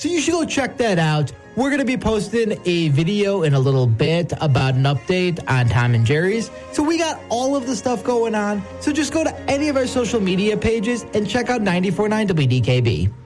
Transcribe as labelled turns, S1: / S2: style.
S1: So you should go check that out. We're going to be posting a video in a little bit about an update on Tom and Jerry's. So we got all of the stuff going on. So just go to any of our social media pages and check out 94.9 WDKB.